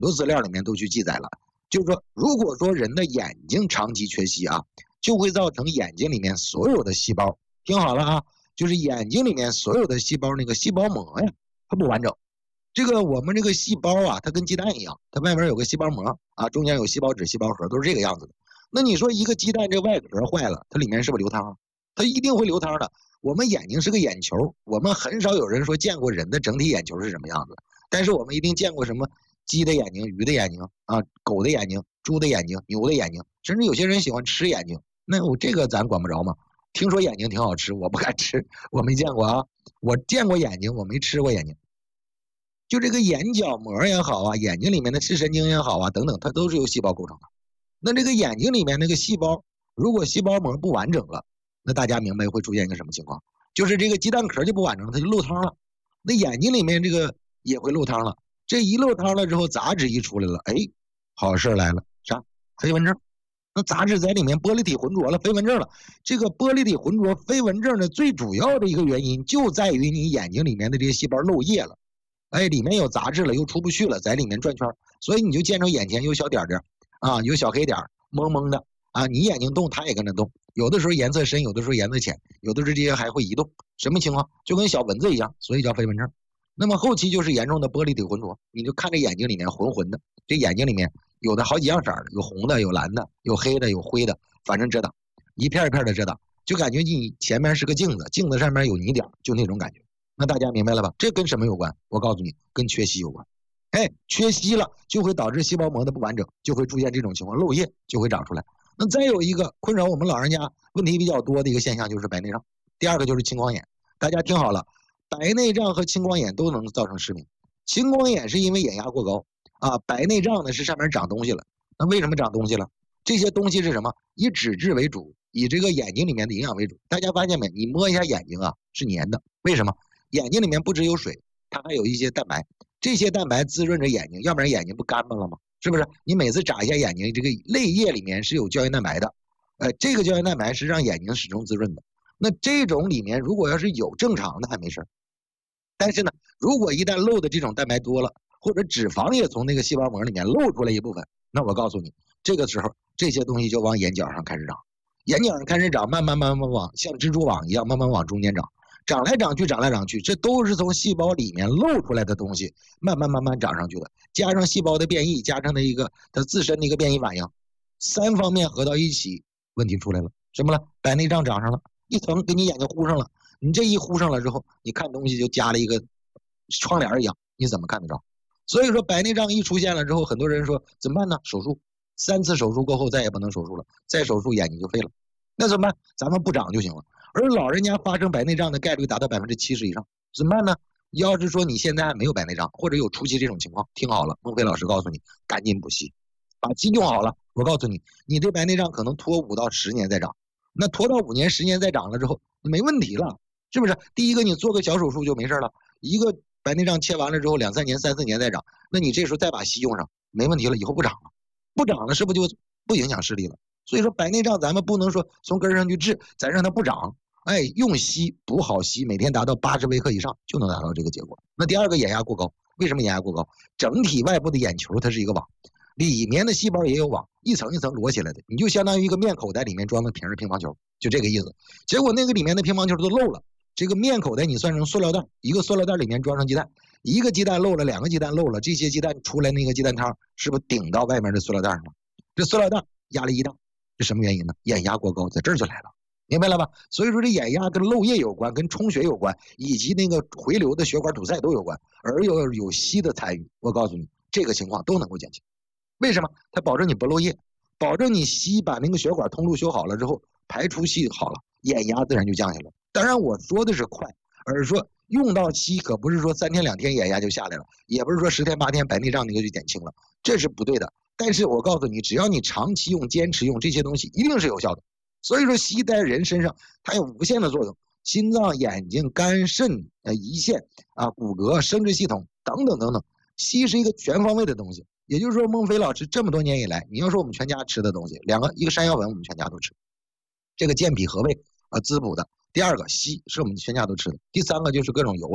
多资料里面都去记载了，就是说，如果说人的眼睛长期缺硒啊，就会造成眼睛里面所有的细胞，听好了啊，就是眼睛里面所有的细胞那个细胞膜呀，它不完整。这个我们这个细胞啊，它跟鸡蛋一样，它外面有个细胞膜啊，中间有细胞质、细胞核，都是这个样子的。那你说一个鸡蛋这外壳坏了，它里面是不是流汤？它一定会流汤的。我们眼睛是个眼球，我们很少有人说见过人的整体眼球是什么样子，但是我们一定见过什么鸡的眼睛、鱼的眼睛啊、狗的眼睛、猪的眼睛、牛的眼睛，甚至有些人喜欢吃眼睛。那我这个咱管不着嘛。听说眼睛挺好吃，我不敢吃，我没见过啊。我见过眼睛，我没吃过眼睛。就这个眼角膜也好啊，眼睛里面的视神经也好啊，等等，它都是由细胞构成的。那这个眼睛里面那个细胞，如果细胞膜不完整了，那大家明白会出现一个什么情况？就是这个鸡蛋壳就不完整，它就漏汤了。那眼睛里面这个也会漏汤了。这一漏汤了之后，杂质一出来了，哎，好事来了，啥？飞蚊症。那杂质在里面玻璃体浑浊了，飞蚊症了。这个玻璃体浑浊、飞蚊症的最主要的一个原因，就在于你眼睛里面的这些细胞漏液了。哎，里面有杂质了，又出不去了，在里面转圈，所以你就见着眼前有小点点啊，有小黑点，蒙蒙的啊，你眼睛动，它也跟着动，有的时候颜色深，有的时候颜色浅，有的时候这些还会移动，什么情况？就跟小蚊子一样，所以叫飞蚊症。那么后期就是严重的玻璃体浑浊，你就看着眼睛里面浑浑的，这眼睛里面有的好几样色儿，有红的，有蓝的，有黑的，有灰的，反正遮挡，一片一片的遮挡，就感觉你前面是个镜子，镜子上面有泥点，就那种感觉。那大家明白了吧？这跟什么有关？我告诉你，跟缺硒有关。哎，缺硒了就会导致细胞膜的不完整，就会出现这种情况，漏液就会长出来。那再有一个困扰我们老人家问题比较多的一个现象就是白内障，第二个就是青光眼。大家听好了，白内障和青光眼都能造成失明。青光眼是因为眼压过高啊，白内障呢是上面长东西了。那为什么长东西了？这些东西是什么？以脂质为主，以这个眼睛里面的营养为主。大家发现没？你摸一下眼睛啊，是黏的。为什么？眼睛里面不只有水，它还有一些蛋白，这些蛋白滋润着眼睛，要不然眼睛不干巴了吗？是不是？你每次眨一下眼睛，这个泪液里面是有胶原蛋白的，这个胶原蛋白是让眼睛始终滋润的。那这种里面如果要是有正常的还没事，但是呢，如果一旦漏的这种蛋白多了，或者脂肪也从那个细胞膜里面漏出来一部分，那我告诉你，这个时候这些东西就往眼角上开始长，眼角上开始长，慢慢往像蜘蛛网一样慢慢往中间长。长来长去，长来长去，这都是从细胞里面漏出来的东西，慢慢长上去的。加上细胞的变异，加上的一个它自身的一个变异反应，三方面合到一起，问题出来了。什么了？白内障长上了，一层给你眼睛糊上了。你这一糊上了之后，你看东西就加了一个窗帘一样，你怎么看得着？所以说白内障一出现了之后，很多人说怎么办呢？手术，3次手术过后再也不能手术了，再手术眼睛就废了。那怎么办？咱们不长就行了。而老人家发生白内障的概率达到70%以上，怎么办呢？要是说你现在还没有白内障，或者有初期这种情况，听好了，孟非老师告诉你，赶紧补硒，把硒用好了。我告诉你，你这白内障可能拖5到10年再长，那拖到5年、10年再长了之后，没问题了，是不是？第一个你做个小手术就没事了，一个白内障切完了之后2、3年、3、4年再长，那你这时候再把硒用上，没问题了，以后不长了，不长了是不是就不影响视力了？所以说白内障咱们不能说从根上去治，咱让它不长。哎，用硒补好硒，每天达到80微克以上就能达到这个结果。那第二个眼压过高，为什么眼压过高？整体外部的眼球它是一个网，里面的细胞也有网，一层一层摞起来的，你就相当于一个面口袋里面装的瓶儿乒乓球，就这个意思。结果那个里面的乒乓球都漏了，这个面口袋你算成塑料袋，一个塑料袋里面装上鸡蛋，一个鸡蛋漏了，2个鸡蛋漏了，这些鸡蛋出来那个鸡蛋汤是不是顶到外面的塑料袋上了？这塑料袋压力一大，这什么原因呢？眼压过高，在这儿就来了。明白了吧？所以说这眼压跟漏液有关，跟充血有关，以及那个回流的血管堵塞都有关，而有硒的参与，我告诉你，这个情况都能够减轻。为什么？它保证你不漏液，保证你硒把那个血管通路修好了之后，排出硒好了，眼压自然就降下来。当然我说的是快，而说用到硒可不是说3天2天眼压就下来了，也不是说10天8天白内障那个就减轻了，这是不对的。但是我告诉你，只要你长期用、坚持用这些东西，一定是有效的。所以说硒在人身上它有无限的作用，心脏、眼睛、肝、肾、胰腺啊、骨骼、生殖系统等等等等，硒是一个全方位的东西。也就是说，孟非老师这么多年以来，你要说我们全家吃的东西，一个山药粉我们全家都吃，这个健脾和胃滋补的。第二个硒是我们全家都吃的。第三个就是各种油类，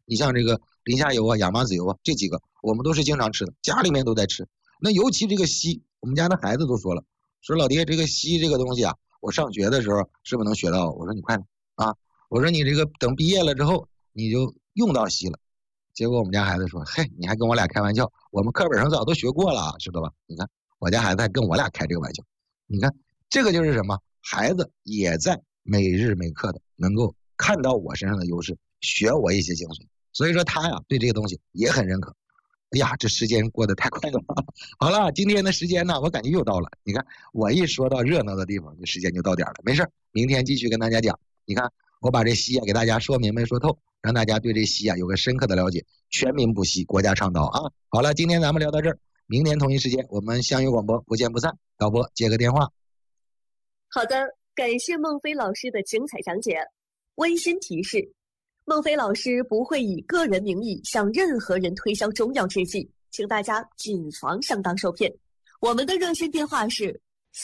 你像这个磷虾油啊、亚麻籽油啊，这几个我们都是经常吃的，家里面都在吃。那尤其这个硒，我们家的孩子都说了，说老爹这个硒这个东西啊，我上学的时候是不是能学到？我说你快点啊，我说你这个等毕业了之后你就用到硒了。结果我们家孩子说，嘿，你还跟我俩开玩笑，我们课本上早都学过了，知道吧？你看我家孩子还跟我俩开这个玩笑，你看这个就是什么？孩子也在每日每刻的能够看到我身上的优势，学我一些精髓，所以说他呀对这个东西也很认可。哎呀，这时间过得太快了。好了，今天的时间呢，我感觉又到了。你看，我一说到热闹的地方，这时间就到点了。没事，明天继续跟大家讲。你看，我把这硒啊给大家说明白说透，让大家对这硒啊有个深刻的了解。全民补硒，国家倡导啊。好了，今天咱们聊到这儿，明天同一时间我们相约广播，不见不散。导播接个电话。 好的，感谢孟非老师的精彩讲解。温馨提示：孟非老师不会以个人名义向任何人推销中药制剂，请大家谨防上当受骗。我们的热线电话是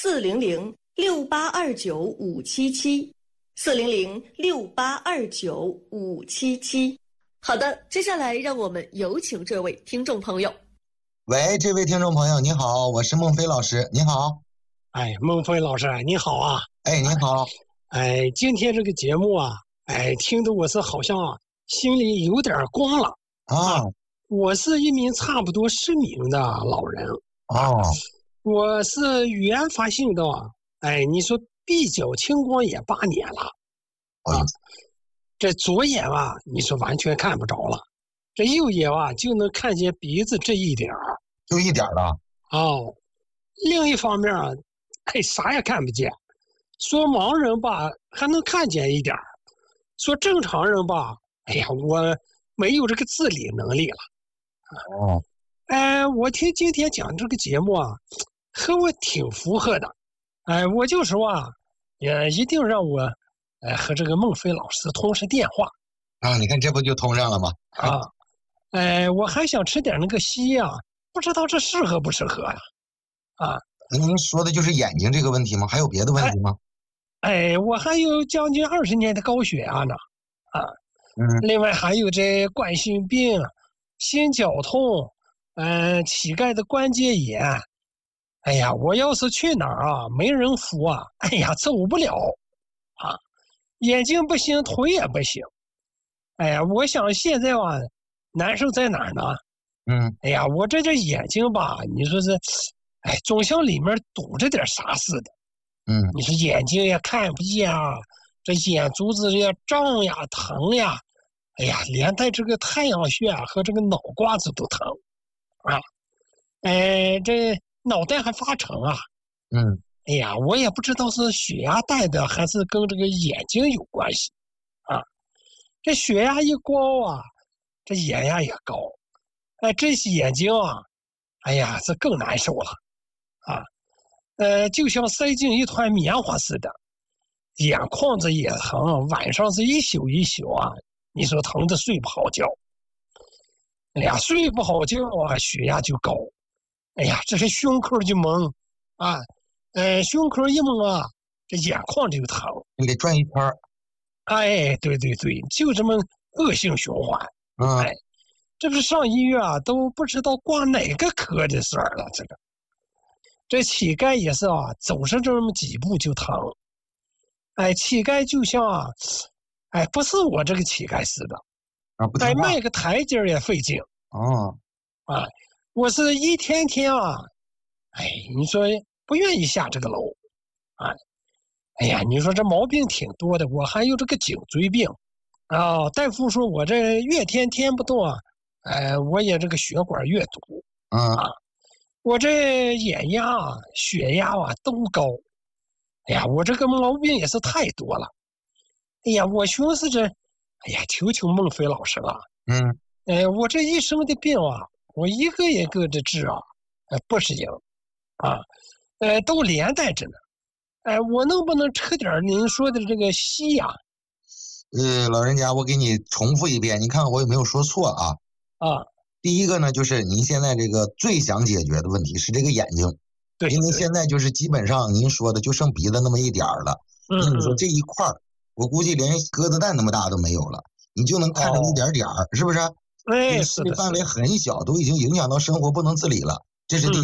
400-6829-577，400-6829-577。好的，接下来让我们有请这位听众朋友。 喂，这位听众朋友，你好，我是孟非老师，你好。 哎，孟非老师，你好啊！ 哎，你好。 哎，今天这个节目啊，哎，听得我是好像心里有点光了啊。 我是一名差不多失明的老人哦。 我是原发性的，哎，你说闭角青光眼8年了啊。这左眼啊，你说完全看不着了，这右眼啊就能看见鼻子这一点儿， 就一点了。 哦，另一方面啊，哎，啥也看不见。说盲人吧，还能看见一点儿；说正常人吧，哎呀，我没有这个自理能力了。 哦。 哎，我听今天讲这个节目啊，和我挺符合的。哎，我就说啊，也一定让我，和这个孟非老师通上电话。 啊，你看这不就通上了吗？ 啊，哎，我还想吃点那个硒啊，不知道这适合不适合呀？啊。 您说的就是眼睛这个问题吗？还有别的问题吗？ 哎，我还有将近20年的高血压呢，啊，另外还有这冠心病、心绞痛，膝盖的关节炎。哎呀，我要是去哪儿啊，没人扶啊，哎呀，走不了，啊，眼睛不行，腿也不行。哎呀，我想现在啊，难受在哪儿呢？哎呀，我这眼睛吧，你说是。哎，总像里面堵着点啥似的。你说眼睛也看不见啊，这眼珠子也胀呀、疼呀，哎呀，连带这个太阳穴啊和这个脑瓜子都疼啊。哎，这脑袋还发沉啊。哎呀，我也不知道是血压带的还是跟这个眼睛有关系啊。这血压一高啊，这眼压也高。哎，这眼睛啊，哎呀，这更难受了。啊，就像塞进一团棉花似的，眼眶子也疼，晚上是一宿一宿啊，你说疼的睡不好觉。哎呀，睡不好觉啊，血压就高。哎呀，这是胸口就蒙啊，胸口一蒙啊，这眼眶就疼。 你得转一圈。 哎，对对对，就这么恶性循环。哎，这不是上医院啊，都不知道挂哪个科的事儿了，这个。这膝盖也是啊，走上这么几步就疼。哎，膝盖就像啊，哎，不是我这个膝盖似的啊， 哎，迈个台阶也费劲。啊，我是一天天啊，哎，你说不愿意下这个楼啊。哎呀，你说这毛病挺多的，我还有这个颈椎病啊。大夫说我这越添不动啊，我也这个血管越堵啊。我这眼压啊、血压啊都高，哎呀，我这个毛病也是太多了。哎呀，我寻思着，哎呀，求求孟非老师了。我这一生的病啊，我一个一个的治啊，不行啊，都连带着呢。我能不能吃点您说的这个硒呀？ 老人家，我给你重复一遍，你看看我有没有说错啊？第一个呢，就是您现在这个最想解决的问题是这个眼睛， 对， 因为现在就是基本上您说的就剩鼻子那么一点儿了。你说这一块儿，我估计连鸽子蛋那么大都没有了。 你就能看着一点点儿，是不是？ 哎， 视力范围很小，都已经影响到生活不能自理了，这是第一。